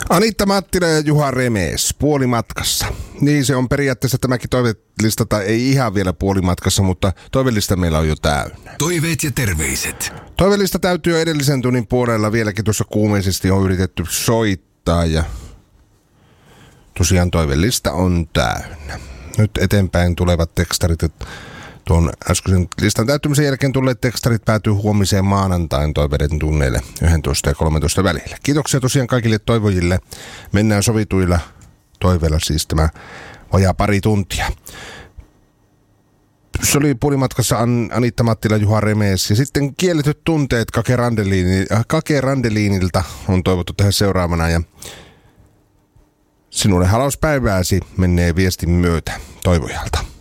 Anitta Mattila ja Juha Remes puolimatkassa. Niin se on periaatteessa tämäkin toivelista, tai ei ihan vielä puolimatkassa, mutta toivelista meillä on jo täynnä. Toiveet ja terveiset. Toivelista täytyy jo edellisen tunnin puolella vieläkin tuossa kuumeisesti on yritetty soittaa ja tosiaan toivelista on täynnä. Nyt eteenpäin tulevat tekstarit, tuon äskeisen listan täyttymisen jälkeen tulleet tekstarit päätyy huomiseen maanantain toiveiden tunneille 11 ja 13 välillä. Kiitoksia tosiaan kaikille toivojille. Mennään sovituilla toiveilla siis tämä vajaa pari tuntia. Se oli puolimatkassa Anitta Mattila, Juha Remes ja sitten kielletyt tunteet Kake Randeliinilta on toivottu tähän seuraavana ja sinulle halauspäivääsi menee viestin myötä toivojalta.